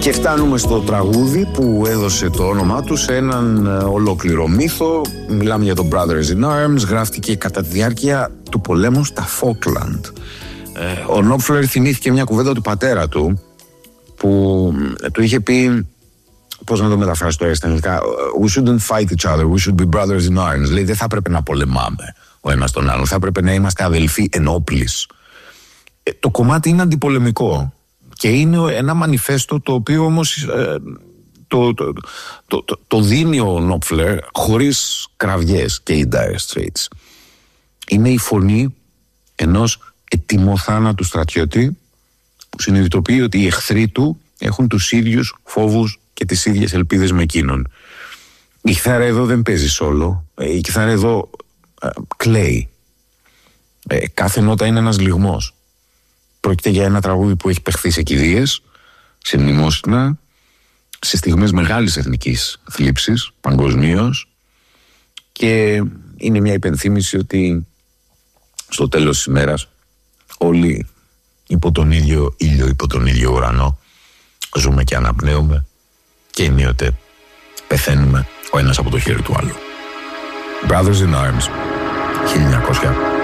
Και φτάνουμε στο τραγούδι που έδωσε το όνομά του σε έναν ολόκληρο μύθο. Μιλάμε για το Brothers in Arms. Γράφτηκε κατά τη διάρκεια του πολέμου στα Falkland. Ο Νόπφλερ θυμήθηκε μια κουβέντα του πατέρα του που του είχε πει, πώς να το μεταφράσω τώρα στα ελληνικά, we shouldn't fight each other, we should be brothers in arms. Δηλαδή δεν θα έπρεπε να πολεμάμε ο ένας τον άλλον, θα έπρεπε να είμαστε αδελφοί ενόπλης. Το κομμάτι είναι αντιπολεμικό και είναι ένα μανιφέστο το οποίο όμως το δίνει ο Νόπφλερ χωρίς κραυγές και οι Dire Straits. Είναι η φωνή ενός ετοιμοθάνατου στρατιώτη που συνειδητοποιεί ότι οι εχθροί του έχουν τους ίδιους φόβους και τις ίδιες ελπίδες με εκείνον. Η κιθάρα εδώ δεν παίζει σόλο, η κιθάρα εδώ κλαίει. Κάθε νότα είναι ένας λυγμός. Πρόκειται για ένα τραγούδι που έχει παιχθεί σε κηδείες, σε μνημόσυνα, σε στιγμές μεγάλης εθνικής θλίψης παγκοσμίως, και είναι μια υπενθύμηση ότι στο τέλος της ημέρας όλοι υπό τον ίδιο ήλιο, υπό τον ίδιο ουρανό ζούμε και αναπνέουμε και ενίοτε πεθαίνουμε ο ένας από το χέρι του άλλου. Brothers in Arms, 1900.